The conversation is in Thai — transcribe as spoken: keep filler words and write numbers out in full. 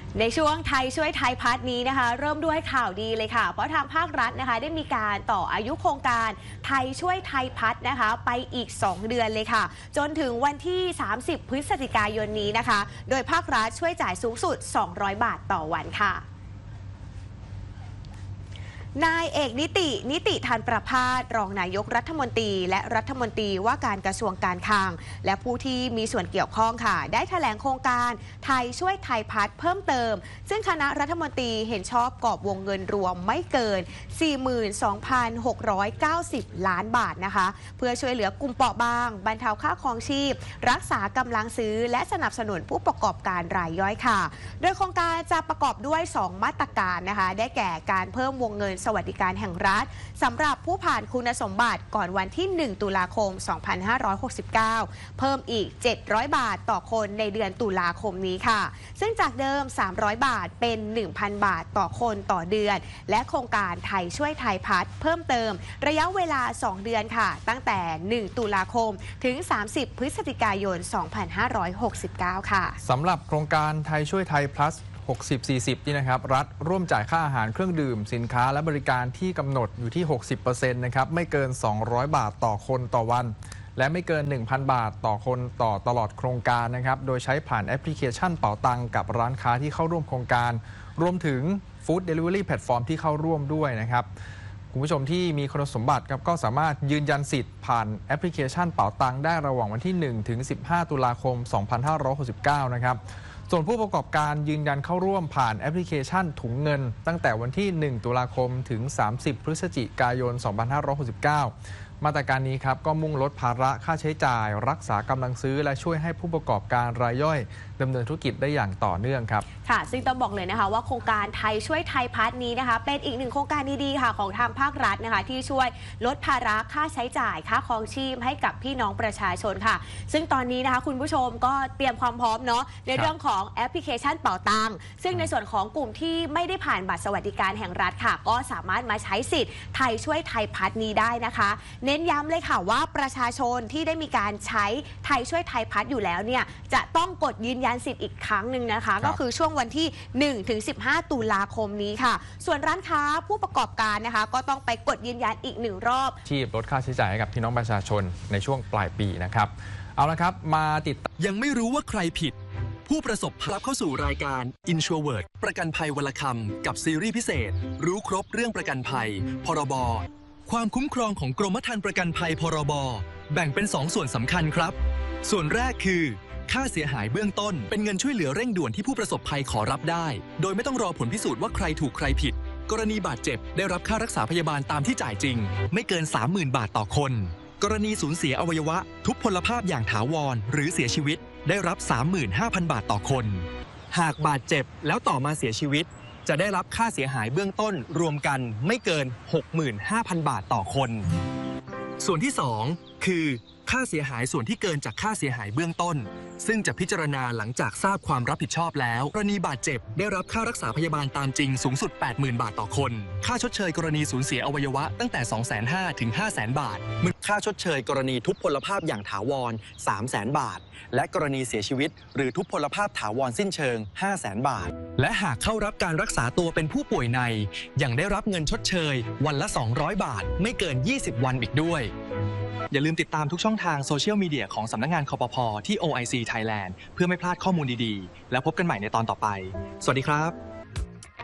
ในช่วงไทยช่วยไทยพัฒน์นี้นะคะเริ่มด้วยข่าวดีเลยค่ะเพราะทางภาครัฐนะคะได้มีการต่ออายุโครงการไทยช่วยไทยพัฒน์นะคะไปอีกสองเดือนเลยค่ะจนถึงวันที่สามสิบพฤศจิกายนนี้นะคะโดยภาครัฐช่วยจ่ายสูงสุดสองร้อยบาทต่อวันค่ะนายเอกนิตินิติธันประภาสรองนายกรัฐมนตรีและรัฐมนตรีว่าการกระทรวงการคลังและผู้ที่มีส่วนเกี่ยวข้องค่ะได้แถลงโครงการไทยช่วยไทยพัฒน์เพิ่มเติมซึ่งคณะรัฐมนตรีเห็นชอบกรอบวงเงินรวมไม่เกิน สี่หมื่นสองพันหกร้อยเก้าสิบ ล้านบาทนะคะเพื่อช่วยเหลือกลุ่มเปราะบางบรรเทาค่าครองชีพรักษากำลังซื้อและสนับสนุนผู้ประกอบการรายย่อยค่ะโดยโครงการจะประกอบด้วยสองมาตรการนะคะได้แก่การเพิ่มวงเงินสวัสดิการแห่งรัฐสำหรับผู้ผ่านคุณสมบัติก่อนวันที่หนึ่งตุลาคมสองพันห้าร้อยหกสิบเก้าเพิ่มอีกเจ็ดร้อยบาทต่อคนในเดือนตุลาคมนี้ค่ะซึ่งจากเดิมสามร้อยบาทเป็น หนึ่งพัน บาทต่อคนต่อเดือนและโครงการไทยช่วยไทยพัฒน์เพิ่มเติมระยะเวลาสองเดือนค่ะตั้งแต่หนึ่งตุลาคมถึงสามสิบพฤศจิกายนสองพันห้าร้อยหกสิบเก้าค่ะสำหรับโครงการไทยช่วยไทย plusหกสิบ สี่สิบ นี่นะครับรัฐร่วมจ่ายค่าอาหารเครื่องดื่มสินค้าและบริการที่กำหนดอยู่ที่ หกสิบเปอร์เซ็นต์ นะครับไม่เกินสองร้อยบาทต่อคนต่อวันและไม่เกิน หนึ่งพัน บาทต่อคนต่อตลอดโครงการนะครับโดยใช้ผ่านแอปพลิเคชันเป๋าตังกับร้านค้าที่เข้าร่วมโครงการรวมถึง Food Delivery Platform ที่เข้าร่วมด้วยนะครับคุณผู้ชมที่มีคุณสมบัติครับก็สามารถยืนยันสิทธิ์ผ่านแอปพลิเคชันเป๋าตังได้ระหว่างวันที่หนึ่งถึงสิบห้าตุลาคมสองพันห้าร้อยหกสิบเก้านะครับส่วนผู้ประกอบการยืนยันเข้าร่วมผ่านแอปพลิเคชันถุงเงินตั้งแต่วันที่หนึ่งตุลาคมถึงสามสิบพฤศจิกายนสองพันห้าร้อยหกสิบเก้ามาตรการนี้ครับก็มุ่งลดภาระค่าใช้จ่ายรักษากำลังซื้อและช่วยให้ผู้ประกอบการรายย่อยดำเนินธุรกิจได้อย่างต่อเนื่องครับค่ะซึ่งต้องบอกเลยนะคะว่าโครงการไทยช่วยไทยพัฒน์นี้นะคะเป็นอีกหนึ่งโครงการดีๆค่ะของทางภาครัฐนะคะที่ช่วยลดภาระค่าใช้จ่ายค่าครองชีพให้กับพี่น้องประชาชนค่ะซึ่งตอนนี้นะคะคุณผู้ชมก็เตรียมความพร้อมเนาะในเรื่องของแอปพลิเคชันเป๋าตังซึ่งในส่วนของกลุ่มที่ไม่ได้ผ่านบัตรสวัสดิการแห่งรัฐค่ะก็สามารถมาใช้สิทธิ์ไทยช่วยไทยพัฒน์นี้ได้นะคะเน้นย้ำเลยค่ะว่าประชาชนที่ได้มีการใช้ไทยช่วยไทยพัฒน์อยู่แล้วเนี่ยจะต้องกดยืนยันสิทธิ์อีกครั้งหนึ่งนะคะก็คือช่วงวันที่หนึ่งถึงสิบห้าตุลาคมนี้ค่ะส่วนร้านค้าผู้ประกอบการนะคะก็ต้องไปกดยืนยันอีกหนึ่งรอบที่ลดค่าใช้จ่ายให้กับพี่น้องประชาชนในช่วงปลายปีนะครับเอาละครับมาติดยังไม่รู้ว่าใครผิดผู้ประสบภัยรับเข้าสู่รายการ Insured ประกันภัยวรคำกับซีรีส์พิเศษรู้ครบเรื่องประกันภัยพรบความคุ้มครองของกรมธรรม์ประกันภัยพรบแบ่งเป็นสองส่วนสำคัญครับส่วนแรกคือค่าเสียหายเบื้องต้นเป็นเงินช่วยเหลือเร่งด่วนที่ผู้ประสบภัยขอรับได้โดยไม่ต้องรอผลพิสูจน์ว่าใครถูกใครผิดกรณีบาดเจ็บได้รับค่ารักษาพยาบาลตามที่จ่ายจริงไม่เกิน สามหมื่น บาทต่อคนกรณีสูญเสียอวัยวะทุพพลภาพอย่างถาวรหรือเสียชีวิตได้รับ สามหมื่นห้าพัน บาทต่อคนหากบาดเจ็บแล้วต่อมาเสียชีวิตจะได้รับค่าเสียหายเบื้องต้นรวมกันไม่เกิน หกหมื่นห้าพัน บาทต่อคนส่วนที่สองคือค่าเสียหายส่วนที่เกินจากค่าเสียหายเบื้องต้นซึ่งจะพิจารณาหลังจากทราบความรับผิดชอบแล้วกรณีบาดเจ็บได้รับค่ารักษาพยาบาลตามจริงสูงสุด แปดหมื่น บาทต่อคนค่าชดเชยกรณีสูญเสียอวัยวะตั้งแต่ สองแสนห้าหมื่น ถึง ห้าแสน บาทค่าชดเชยกรณีทุพพลภาพอย่างถาวร สามแสน บาทและกรณีเสียชีวิตหรือทุพพลภาพถาวรสิ้นเชิง ห้าแสน บาทและหากเข้ารับการรักษาตัวเป็นผู้ป่วยในยังได้รับเงินชดเชยวันละ สองร้อย บาทไม่เกิน ยี่สิบ วันอีกด้วยอย่าลืมติดตามทุกช่องทางโซเชียลมีเดียของสำนักงานคปภ.ที่ โอ ไอ ซี Thailand เพื่อไม่พลาดข้อมูลดีๆแล้วพบกันใหม่ในตอนต่อไปสวัสดีครับ